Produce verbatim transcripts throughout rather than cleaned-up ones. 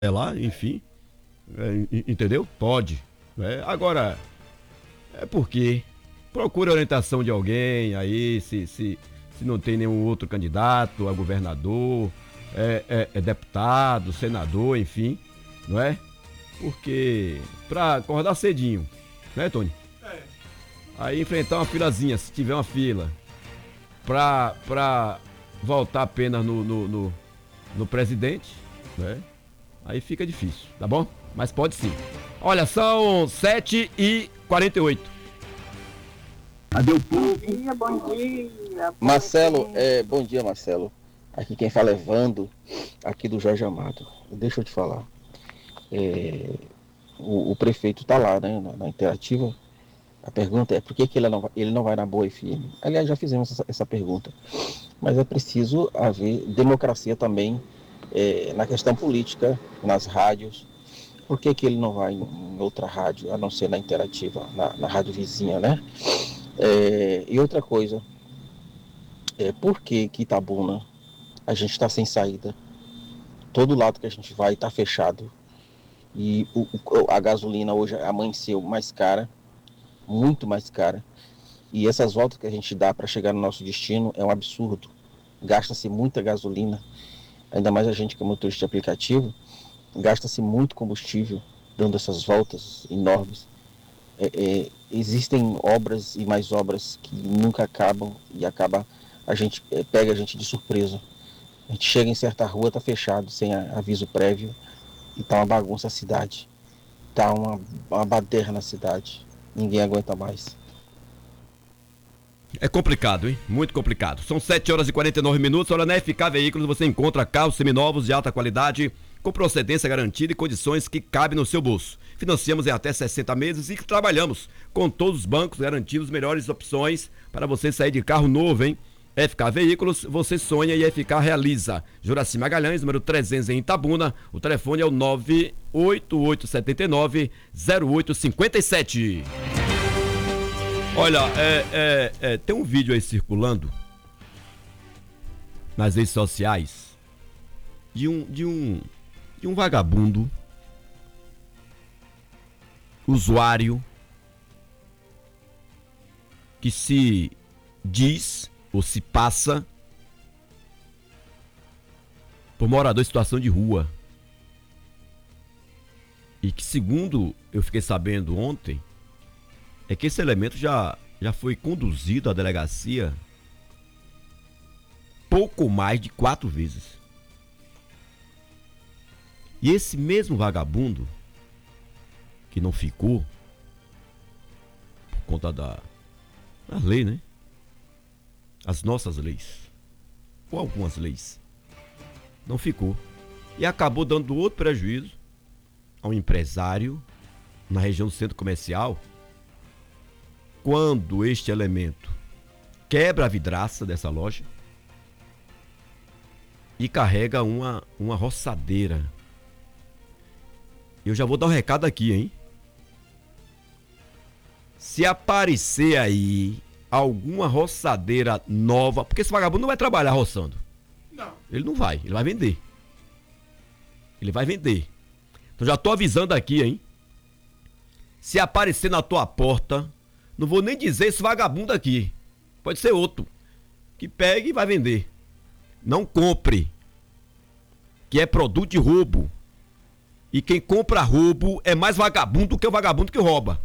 é lá, enfim, é, entendeu? Pode. É, agora, é porque procura orientação de alguém aí, se, se, se não tem nenhum outro candidato a governador, é, é, é deputado, senador, enfim, não é? Porque pra acordar cedinho, né, Tony? É. Aí enfrentar uma filazinha, se tiver uma fila, pra, pra voltar apenas no, no, no, no presidente, né? Aí fica difícil, tá bom? Mas pode sim. Olha, são sete e quarenta e oito. Bom dia, bom dia. Marcelo, é, bom dia, Marcelo. Aqui quem fala é Vando, aqui do Jorge Amado. Deixa eu te falar. É, o, o prefeito está lá, né, na, na interativa. A pergunta é por que, que ele, não, ele não vai na Boa F M? Aliás, já fizemos essa, essa pergunta. Mas é preciso haver democracia também é, na questão política, nas rádios. Por que, que ele não vai em outra rádio, a não ser na interativa, na, na rádio vizinha, né? É, e outra coisa, é, por que que Itabuna a gente está sem saída? Todo lado que a gente vai está fechado. E o, o, a gasolina hoje amanheceu mais cara, muito mais cara. E essas voltas que a gente dá para chegar no nosso destino é um absurdo. Gasta-se muita gasolina, ainda mais a gente que é motorista de aplicativo, gasta-se muito combustível dando essas voltas enormes. É, é, existem obras e mais obras que nunca acabam e acaba a gente é, pega a gente de surpresa. A gente chega em certa rua, tá fechado, sem aviso prévio, e tá uma bagunça a cidade. Tá uma, uma baderna na cidade. Ninguém aguenta mais. É complicado, hein? Muito complicado. São sete horas e quarenta e nove minutos. Olha, na F K Veículos você encontra carros seminovos de alta qualidade, com procedência garantida e condições que cabem no seu bolso. Financiamos em até sessenta meses e trabalhamos com todos os bancos, garantindo as melhores opções para você sair de carro novo, hein? F K Veículos, você sonha e F K realiza. Juraci Magalhães, número trezentos em Itabuna. O telefone é o nove oito oito sete nove zero oito cinco sete. Olha, é, é, é, tem um vídeo aí circulando nas redes sociais de um, de um, de um vagabundo, usuário, que se diz ou se passa por morador em situação de rua. E que, segundo eu fiquei sabendo ontem, é que esse elemento já, já foi conduzido à delegacia pouco mais de quatro vezes. E esse mesmo vagabundo, que não ficou, por conta da, da lei, né? As nossas leis, ou algumas leis, não ficou. E acabou dando outro prejuízo a um empresário na região do centro comercial, quando este elemento quebra a vidraça dessa loja e carrega uma, uma roçadeira. Eu já vou dar um recado aqui, hein? Se aparecer aí alguma roçadeira nova, porque esse vagabundo não vai trabalhar roçando. Não. Ele não vai, ele vai vender. Ele vai vender. Então já tô avisando aqui, hein? Se aparecer na tua porta, não vou nem dizer esse vagabundo aqui, pode ser outro, que pegue e vai vender. Não compre, que é produto de roubo. E quem compra roubo é mais vagabundo do que o vagabundo que rouba.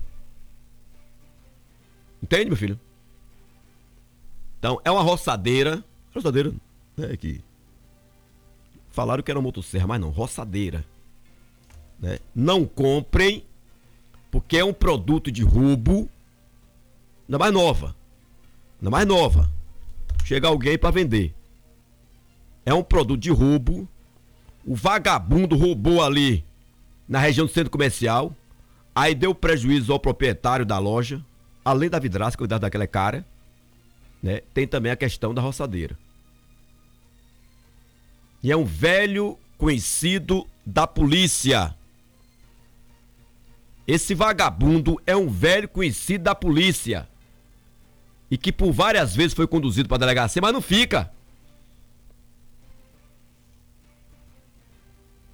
Entende, meu filho? Então, é uma roçadeira. Roçadeira, né, que falaram que era uma motosserra, mas não, roçadeira. Né? Não comprem, porque é um produto de roubo, ainda mais nova. Ainda mais nova. Chega alguém para vender. É um produto de roubo. O vagabundo roubou ali na região do centro comercial. Aí deu prejuízo ao proprietário da loja. Além da vidraça, cuidado daquela cara. Né? Tem também a questão da roçadeira. E é um velho conhecido da polícia. Esse vagabundo é um velho conhecido da polícia. E que por várias vezes foi conduzido para a delegacia, mas não fica.